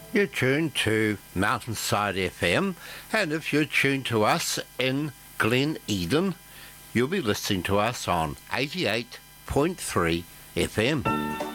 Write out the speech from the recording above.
You're tuned to Mountainside FM, and if you're tuned to us in Glen Eden, you'll be listening to us on 88.3 FM.